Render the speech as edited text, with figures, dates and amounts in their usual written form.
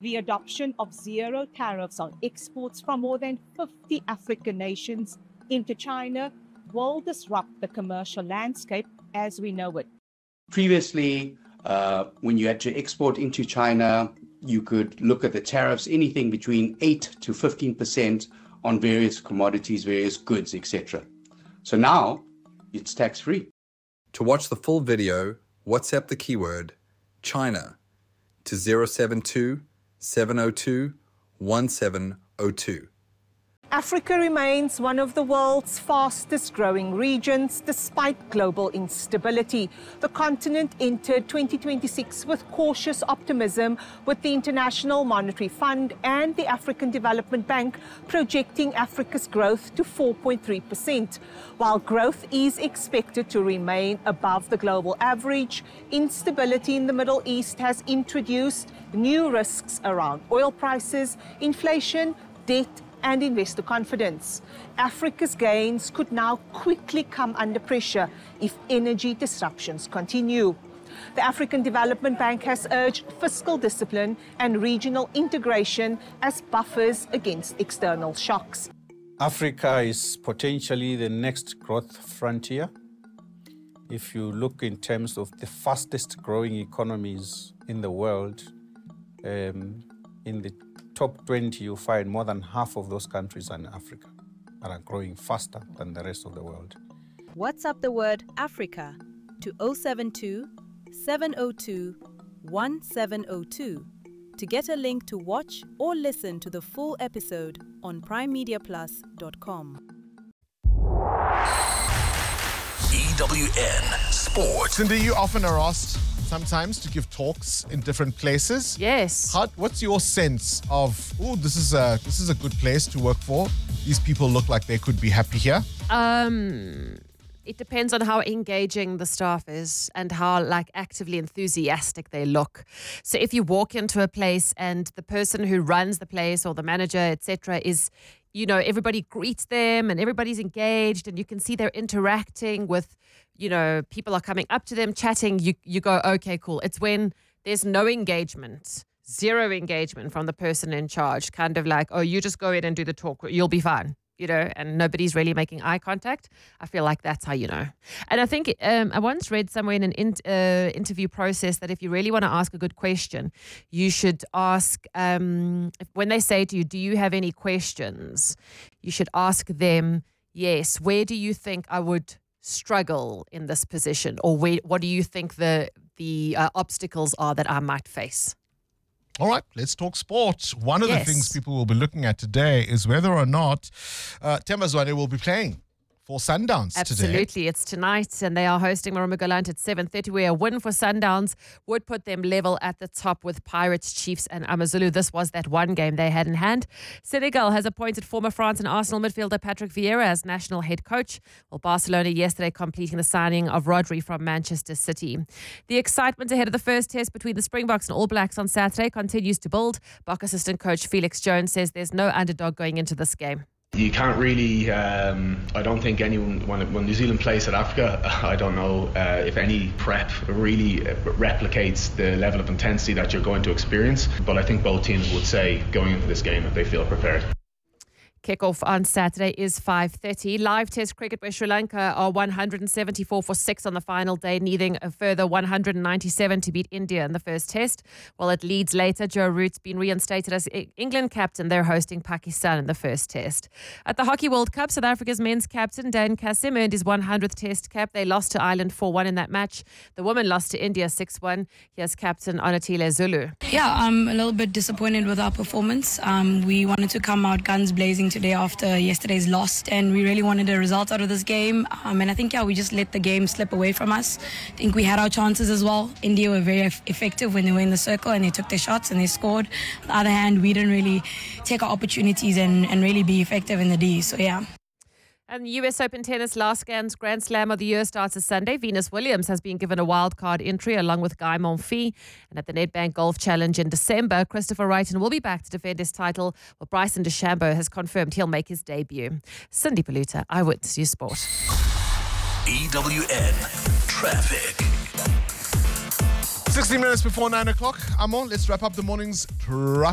The adoption of zero tariffs on exports from more than 50 African nations into China will disrupt the commercial landscape as we know it. Previously, when you had to export into China, you could look at the tariffs, anything between 8 to 15% on various commodities, various goods, etc. So now it's tax-free. To watch the full video, WhatsApp the keyword China to 072 702 1702. Africa remains one of the world's fastest growing regions despite global instability. The continent entered 2026 with cautious optimism, with the International Monetary Fund and the African Development Bank projecting Africa's growth to 4.3%. While growth is expected to remain above the global average, instability in the Middle East has introduced new risks around oil prices, inflation, debt, and investor confidence. Africa's gains could now quickly come under pressure if energy disruptions continue. The African Development Bank has urged fiscal discipline and regional integration as buffers against external shocks. Africa is potentially the next growth frontier. If you look in terms of the fastest growing economies in the world, in the top 20, you find more than half of those countries are in Africa and are growing faster than the rest of the world. WhatsApp the word Africa to 072 702 1702 to get a link to watch or listen to the full episode on primemediaplus.com. EWN Sports. Cindy, you often are asked sometimes to give talks in different places. Yes. What's your sense of, this is a good place to work for? These people look like they could be happy here. It depends on how engaging the staff is and how actively enthusiastic they look. So if you walk into a place and the person who runs the place or the manager, etc., is, everybody greets them and everybody's engaged and you can see they're interacting with, people are coming up to them, chatting, you go, okay, cool. It's when there's no engagement, zero engagement from the person in charge, kind of like, oh, you just go in and do the talk, you'll be fine. And nobody's really making eye contact. I feel like that's how you know. And I think I once read somewhere in an interview process that if you really want to ask a good question, you should ask, when they say to you, do you have any questions? You should ask them, yes, where do you think I would struggle in this position? Or what do you think the obstacles are that I might face? All right, let's talk sport. One of the things people will be looking at today is whether or not Themba Zwane will be playing for Sundowns today. Absolutely. It's tonight and they are hosting Marumba at 7:30, where a win for Sundowns would put them level at the top with Pirates, Chiefs and Amazulu. This was that one game they had in hand. Senegal has appointed former France and Arsenal midfielder Patrick Vieira as national head coach, while Barcelona yesterday completing the signing of Rodri from Manchester City. The excitement ahead of the first test between the Springboks and All Blacks on Saturday continues to build. Bok assistant coach Felix Jones says there's no underdog going into this game. You can't really, I don't think anyone, when New Zealand plays South Africa, I don't know if any prep really replicates the level of intensity that you're going to experience. But I think both teams would say going into this game that they feel prepared. Kickoff on Saturday is 5:30. Live test cricket where Sri Lanka are 174 for 6 on the final day, needing a further 197 to beat India in the first test. While it leads later, Joe Root's been reinstated as England captain. They're hosting Pakistan in the first test. At the Hockey World Cup, South Africa's men's captain Dan Kasim earned his 100th test cap. They lost to Ireland 4-1 in that match. The women lost to India 6-1. Here's captain Onatile Zulu. Yeah, I'm a little bit disappointed with our performance. We wanted to come out guns blazing today after yesterday's loss, and we really wanted a result out of this game. And I think, we just let the game slip away from us. I think we had our chances as well. India were very effective when they were in the circle and they took their shots and they scored. On the other hand, we didn't really take our opportunities and really be effective in the D. So, yeah. And the US Open Tennis last Grand Slam of the year starts this Sunday. Venus Williams has been given a wildcard entry along with Guy Monfils. And at the Nedbank Golf Challenge in December, Christopher Wrighton will be back to defend his title, while Bryson DeChambeau has confirmed he'll make his debut. Cindy Paluta, Eyewitness News Sport. EWN Traffic. 16 minutes before 9 o'clock. Amo, let's wrap up the morning's traffic.